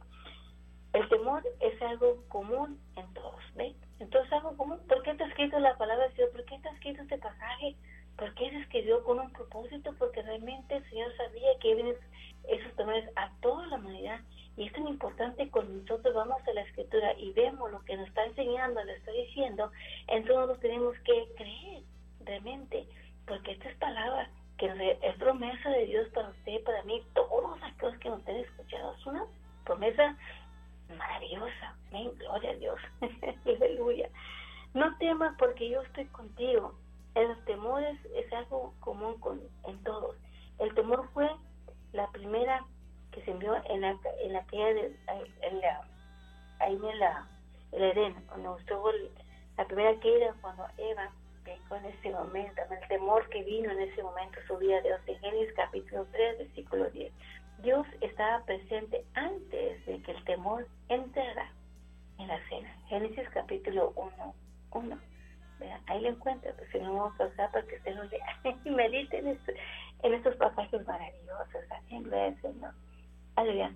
El temor es algo común en todos, ¿ven? Entonces, algo común. ¿Por qué está escrito la palabra de Dios? ¿Por qué está escrito este pasaje? ¿Por qué se escribió con un propósito? Porque realmente el Señor sabía que vienen esos temores a toda la humanidad. Y es tan importante cuando nosotros vamos a la Escritura y vemos lo que nos está enseñando, lo está diciendo, entonces nosotros tenemos que creer realmente. Porque esta es palabra que es promesa de Dios para usted, para mí, todos aquellos que nos estén escuchando. Es una promesa maravillosa. Amén, gloria a Dios. Aleluya. No temas porque yo estoy contigo. En los temores es algo común con, en todos. El temor fue la primera que se envió en la en la caída de en la ahí en la el Edén, cuando estuvo el, la primera caída, cuando Eva pecó en ese momento, el temor que vino en ese momento subía Dios en Génesis capítulo tres, versículo diez. Dios estaba presente antes de que el temor entrara en la cena. Génesis capítulo uno, uno. Vean, ahí lo encuentro, pues si no vamos a usar para que usted lo lea y medite en, esto, en estos pasajes maravillosos. Amén, gracias Señor. Aleluya.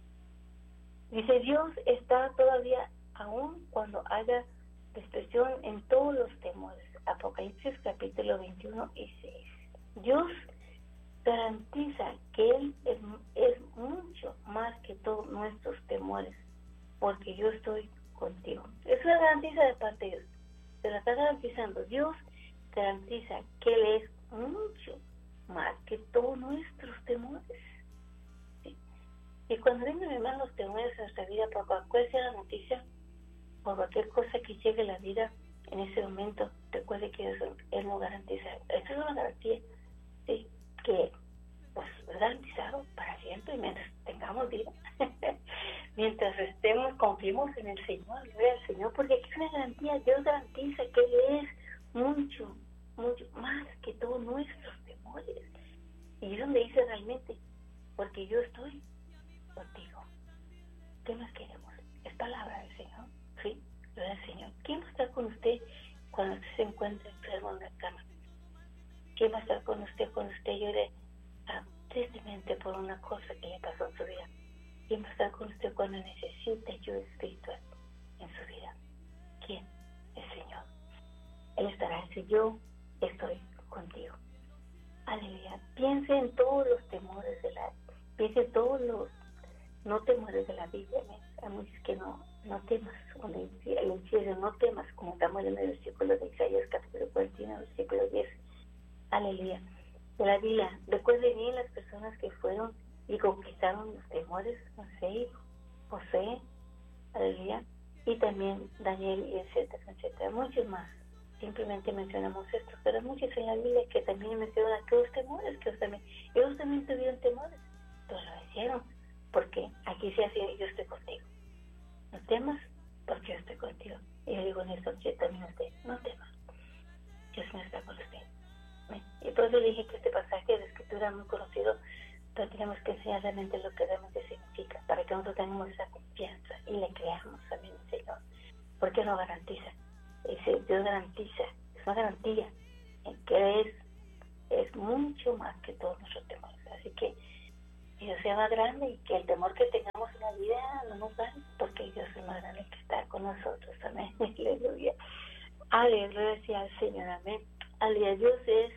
Dice, Dios está todavía aún cuando haya destrucción en todos los temores. Apocalipsis capítulo veintiuno y seis. Dios garantiza que Él es, es mucho más que todos nuestros temores, porque yo estoy contigo. Es una garantiza de parte de Dios. Se la está garantizando. Dios garantiza que Él es mucho más que todos nuestros temores. ¿Sí? Y cuando vengan hermanos los temores en nuestra vida, por cualquier sea la noticia, por cualquier cosa que llegue a la vida, en ese momento, recuerde que eso, Él nos garantiza. Esto es una garantía, ¿sí? Que pues es garantizado para siempre mientras tengamos vida. Mientras estemos, confiemos en el Señor, gloria al Señor, porque aquí es una garantía. Dios garantiza que Él es mucho, mucho más que todos nuestros temores. Y es donde dice realmente, porque yo estoy contigo. ¿Qué más queremos? Es palabra del Señor, ¿sí? Gloria al Señor. ¿Quién va a estar con usted cuando usted se encuentre enfermo en la cama? ¿Quién va a estar con usted cuando usted llore ah, tristemente por una cosa que le pasó en su vida? ¿Quién va a estar con usted cuando necesite ayuda espiritual en su vida? ¿Quién? El Señor. Él estará, dice, yo estoy contigo. Aleluya. Piense en todos los temores de la piense en todos los no temores de la Biblia. Hay muchos que no, no temas, el incienso, no temas, como estamos en el versículo de Isaías capítulo cuarenta y uno, versículo diez. Aleluya. De la Biblia, recuerde bien las personas que fueron y conquistaron los temores, José, José, aleluya, y también Daniel, y etcétera, etcétera, muchos más simplemente mencionamos esto, pero hay muchos en la Biblia que también mencionan que los temores, que ellos también, ellos también tuvieron temores, pero lo hicieron, porque aquí se hace, yo estoy contigo. No temas, porque yo estoy contigo. Y yo digo en esta noche también usted, no temas, Dios me está con usted. Y por eso le dije que este pasaje de escritura es muy conocido, pero tenemos que enseñar realmente lo que realmente significa, para que nosotros tengamos esa confianza y le creamos también al Señor, porque nos garantiza. Ese Dios garantiza, es una garantía en que es, es mucho más que todos nuestros temores. Así que Dios sea más grande y que el temor que tengamos en la vida no nos gane, porque Dios es más grande que está con nosotros. Amén. Aleluya. Aleluya sea al Señor. Amén. Aleluya. Dios es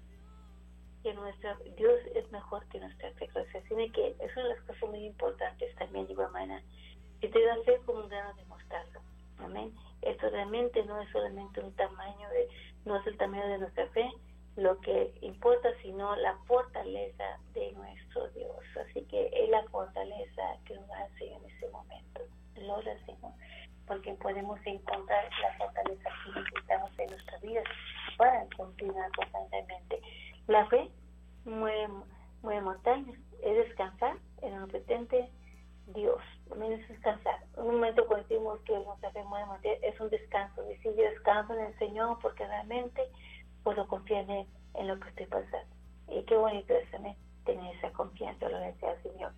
que nuestra Dios es mejor que nuestra fe. Así que es una de las cosas muy importantes también, digo, hermana. Que te da fe como un grano de mostaza. Amén. Esto realmente no es solamente un tamaño de, no es el tamaño de nuestra fe, lo que importa, sino la fortaleza de nuestro Dios. Así que es la fortaleza que nos da el Señor en ese momento. Gloria al Señor, porque podemos encontrar la fortaleza que necesitamos en nuestra vida para continuar constantemente. La fe mueve, mueve montañas, es descansar en el omnipotente Dios. También es descansar. En un momento cuando decimos que nuestra fe mueve montañas, es un descanso. Decir, yo descanso en el Señor porque realmente puedo confiar en, en lo que estoy pasando. Y qué bonito es también tener esa confianza, lo decía el Señor.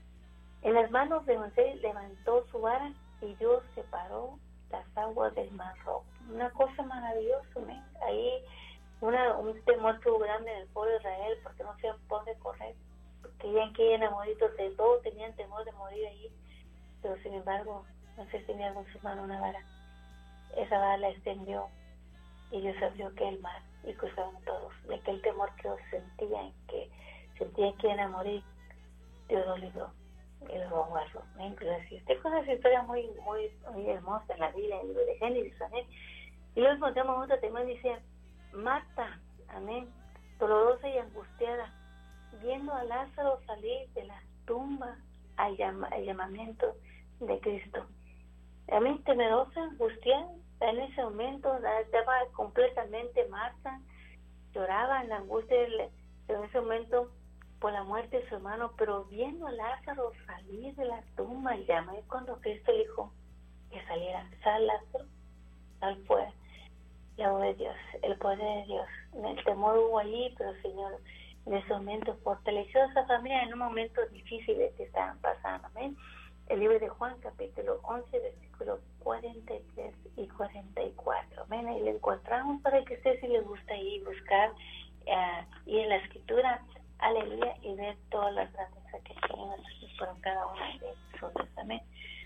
En las manos de Moisés levantó su vara y Dios separó las aguas del mar rojo. Una cosa maravillosa, ¿me? Ahí una, un temor que hubo grande en el pueblo de Israel porque no sabían por dónde correr, porque ya que eran amoritos de todos tenían temor de morir allí, pero sin embargo Moisés tenía en su mano una vara. Esa vara la extendió y Dios abrió que el mar y cruzaron todos. De aquel temor que ellos sentían, que sentían que iban a morir, Dios los libró y los guardó. Usted conoce esa historia muy, muy, muy hermosa en la Biblia, en el libro de Génesis, amén. Y luego encontramos otra también, dice Marta, amén, dolorosa y angustiada, viendo a Lázaro salir de la tumba al, llama, al llamamiento de Cristo. Amén, temerosa, angustiada. En ese momento estaba completamente Marta, lloraba en la angustia de, en ese momento por la muerte de su hermano, pero viendo a Lázaro salir de la tumba, y llamó cuando Cristo dijo que saliera, sal Lázaro, sal fuera. La voz de Dios, el poder de Dios, el temor hubo allí, pero el Señor en ese momento fortaleció a esa familia en un momento difícil que estaban pasando. Amén. El libro de Juan, capítulo once, versículos cuarenta y tres y cuarenta y cuatro. Amén. Ahí le encontramos para que usted, si le gusta ahí buscar uh, y en la escritura, aleluya, y ver todas las grandezas que tienen por cada una de nosotros. Amén.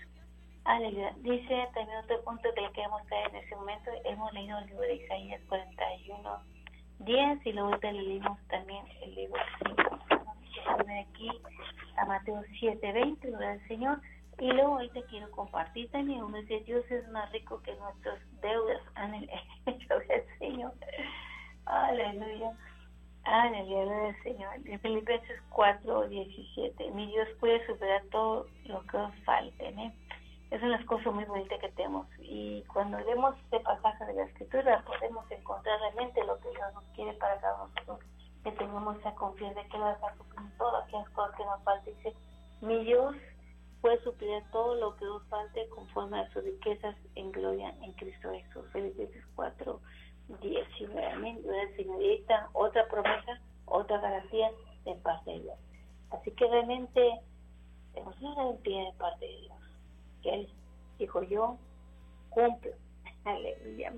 Aleluya. Dice también otro punto que le queremos traer en ese momento. Hemos leído el libro de Isaías cuarenta y uno, diez, y luego le leímos también el libro cinco. Vamos a aquí a Mateo siete, veinte, gloria al Señor. Y luego hoy te quiero compartir también. Uno dice, Dios es más rico que nuestros deudas. Aleluya, gloria al Señor. Aleluya. Aleluya, gloria al Señor. En Filipenses cuatro, diecisiete. Mi Dios puede superar todo lo que os falte. ¿eh? Es una cosa muy bonita que tenemos. Y cuando leemos este pasaje de la Escritura, podemos encontrar realmente lo que Dios nos quiere para cada uno de nosotros. Que tengamos esa confianza de que Él va a estar supliendo todas aquellas cosas que nos faltan. Dice, mi Dios puede suplir todo lo que nos falte conforme a sus riquezas en gloria en Cristo Jesús. Filipenses cuatro, diecinueve. Amén. Gloria al Señor. Y ahí está otra promesa, otra garantía de parte de Dios. Así que realmente tenemos una garantía de parte de Dios. Que Él dijo, yo cumplo. Aleluya.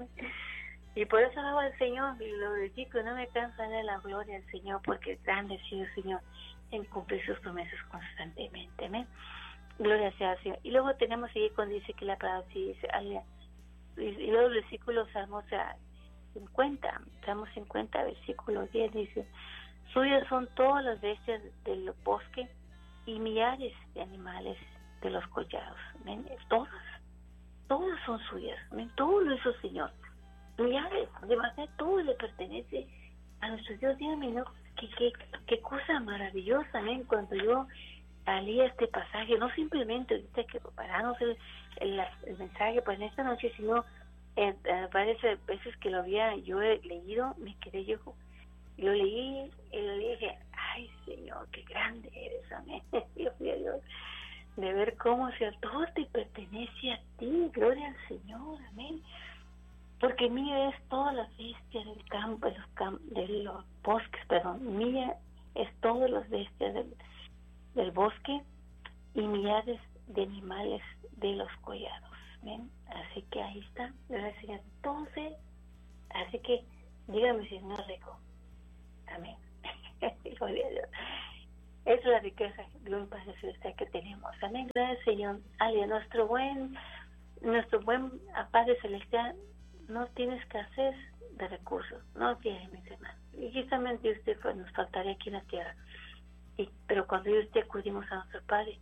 Y por eso alabo al Señor y lo dedico, no me cansa de la gloria al Señor, porque grande ha sido el Señor en cumplir sus promesas constantemente. ¿eh? Gloria sea al Señor. Y luego tenemos ahí cuando dice que la palabra sí dice, aleluya. Y luego el versículo Salmo cincuenta, Salmo cincuenta, versículo diez dice, suyas son todas las bestias del bosque y millares de animales de los collados. ¿Ven? Todas, todas son suyas. ¿Ven? Todo lo hizo el Señor. Millares, demasiado, todo le pertenece a nuestro Dios. Dígame, ¿no? Qué, qué, qué cosa maravillosa, ¿ven? Cuando yo leí este pasaje, no simplemente ahorita que preparamos el, el, el mensaje pues en esta noche, sino eh, eh, varias veces que lo había yo he leído, me quedé yo, lo leí y lo dije, ay Señor, qué grande eres, amén. Dios mío, Dios, de ver cómo, o sea, todo te pertenece a ti, gloria al Señor, amén. Porque mía es toda la bestia del campo, de los, cam- de los bosques, perdón, mía es todas las bestias del, del bosque y millares de animales de los collados. ¿Ven? Así que ahí está, gracias Señor. Entonces, así que dígame si no es rico. Amén. Gloria a Dios. Esa es la riqueza de un Padre Celestial que tenemos. Amén. Gracias Señor. Ale, nuestro buen, nuestro buen Padre Celestial no tiene escasez de recursos, no tiene, mis hermanos. Y justamente usted pues, nos faltaría aquí en la tierra. Y, pero cuando yo y usted acudimos a nuestro Padre,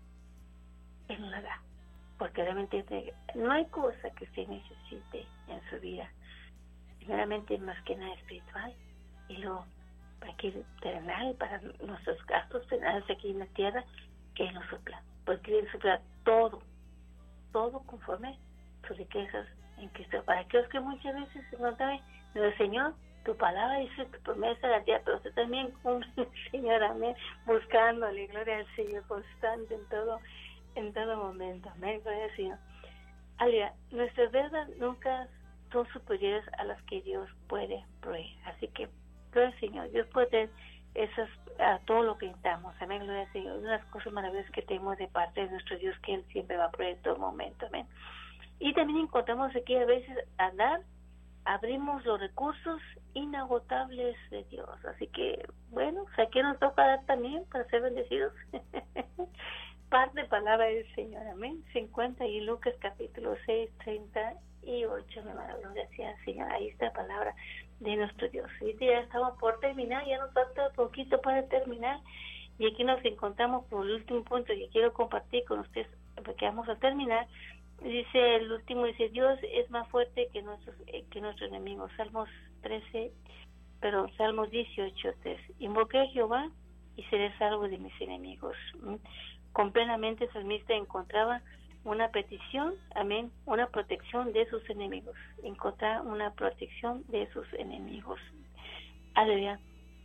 Él nos la da. Porque realmente no hay cosa que se necesite en su vida. Primeramente, más que nada espiritual. Y luego, aquí terrenal, para nuestros gastos penales aquí en la tierra, que Él nos supla. Porque Él supla todo, todo conforme sus riquezas en Cristo. Para aquellos que muchas veces no saben, el Señor, tu palabra dice, tu promesa la tierra, pero usted también cumple, Señor, amén, buscándole, gloria al Señor, constante en todo, en todo momento, amén, gloria al Señor. Aleluya, nuestras deudas nunca son superiores a las que Dios puede proveer, así que, gloria al Señor, Dios puede tener esas, a todo lo que necesitamos, amén, gloria al Señor, unas cosas maravillosas que tenemos de parte de nuestro Dios, que Él siempre va a proveer en todo momento, amén. Y también encontramos aquí a veces a dar, abrimos los recursos inagotables de Dios. Así que, bueno, o sea, ¿qué nos toca dar también para ser bendecidos? Parte de palabra del Señor, amén. Se encuentra ahí Lucas capítulo seis, treinta y ocho, mi hermano, donde decía el Señor, ahí está la palabra de nuestro Dios. Y ya estamos por terminar, ya nos falta poquito para terminar. Y aquí nos encontramos por el último punto que quiero compartir con ustedes, porque vamos a terminar. Dice el último, dice, Dios es más fuerte que nuestros eh, que nuestros enemigos. Salmos trece, perdón, Salmos dieciocho, tres. Invoqué a Jehová y seré salvo de mis enemigos. ¿Mm? Con plenamente el salmista encontraba una petición, amén, una protección de sus enemigos. Encontrar una protección de sus enemigos. Aleluya.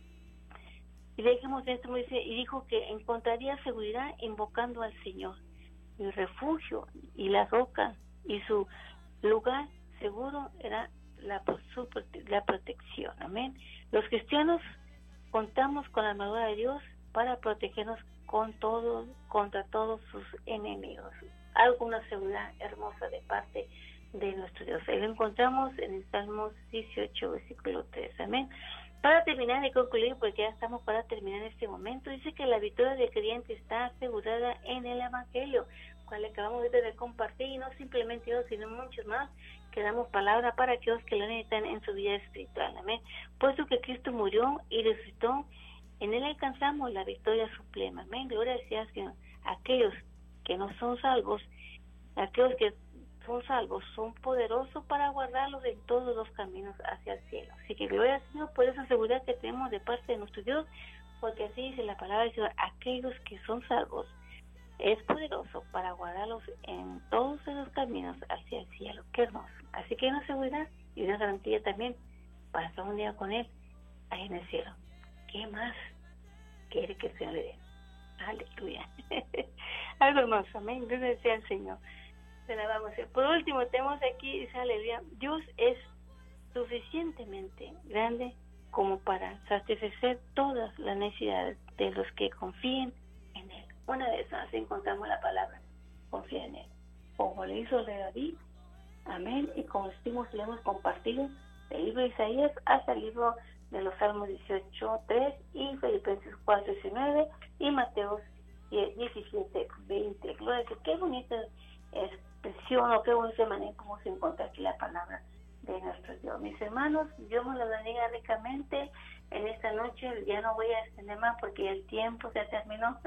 Y dejemos esto, dice, y dijo que encontraría seguridad invocando al Señor. Mi refugio y la roca y su lugar seguro era la, su, la protección. Amén. Los cristianos contamos con la armadura de Dios para protegernos con todo, contra todos sus enemigos. Alguna seguridad hermosa de parte de nuestro Dios. Ahí lo encontramos en el Salmo dieciocho, versículo tres. Amén. Para terminar y concluir, porque ya estamos para terminar en este momento, dice que la victoria del creyente está asegurada en el Evangelio, cual acabamos de compartir, y no simplemente yo, sino muchos más, que damos palabra para aquellos que lo necesitan en su vida espiritual. Amén. Puesto que Cristo murió y resucitó, en Él alcanzamos la victoria suprema. Amén. Gloria sea Señor. Aquellos que no son salvos, aquellos que son salvos, son poderosos para guardarlos en todos los caminos hacia el cielo. Así que gloria al Señor por esa seguridad que tenemos de parte de nuestro Dios, porque así dice la palabra del Señor, aquellos que son salvos, es poderoso para guardarlos en todos los caminos hacia el cielo. Qué hermoso. Así que hay una seguridad y una garantía también para estar un día con Él ahí en el cielo. ¿Qué más quiere que el Señor le dé? Aleluya. Algo hermoso, amén. Gracias sea el Señor. Vamos a hacer. Por último, tenemos aquí, dice aleluya, Dios es suficientemente grande como para satisfacer todas las necesidades de los que confíen en Él. Una vez más encontramos la palabra, confía en Él. Como le hizo de David, amén, y como decimos, le hemos compartido del libro de Isaías hasta el libro de los Salmos dieciocho, tres y Filipenses cuatro, diecinueve y Mateo diecisiete, veinte. Gloria a Dios, qué bonita expresión o qué bonita manera como se encuentra aquí la palabra de nuestro Dios. Mis hermanos, Dios me lo bendiga ricamente en esta noche. Ya no voy a extender más porque el tiempo se terminó.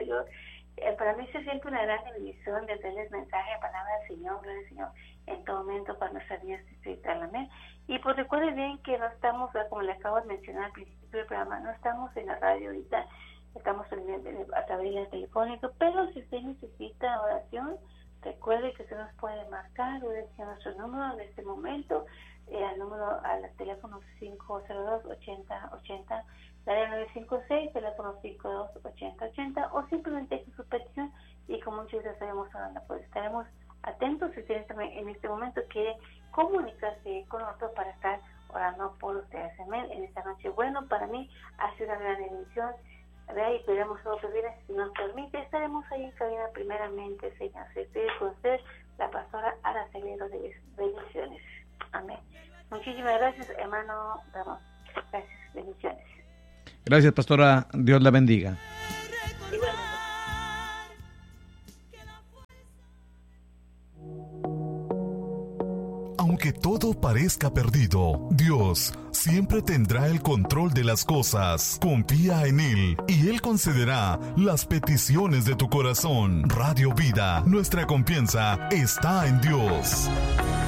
Eh, para mí es siempre una gran bendición de darles mensaje, palabra del Señor, gloria al Señor, en todo momento para nuestra vida espiritual. Amén. Y pues recuerden bien que no estamos, como les acabo de mencionar al principio del programa, no estamos en la radio ahorita, estamos a través del teléfono, pero si usted necesita oración, Recuerde que usted nos puede marcar o decir nuestro número en este momento, eh, al número, al teléfono cinco cero dos, ochenta ochenta, área nueve cinco seis, teléfono cinco dos, ochenta ochenta, o simplemente deje su petición y con mucho gusto estaremos hablando. Pues estaremos atentos si usted también en este momento quiere comunicarse con nosotros para estar orando por ustedes en esta noche. Bueno, para mí ha sido una gran emisión. Vea, y pedimos todo que viene, si nos permite, estaremos ahí en cabina primeramente, Señor. Se pide con usted, la pastora Araceli Rodríguez. Bendiciones. Amén. Muchísimas gracias, hermano Ramón. Gracias, bendiciones. Gracias, pastora. Dios la bendiga. Igualmente. Aunque todo parezca perdido, Dios siempre tendrá el control de las cosas. Confía en Él y Él concederá las peticiones de tu corazón. Radio Vida, nuestra confianza está en Dios.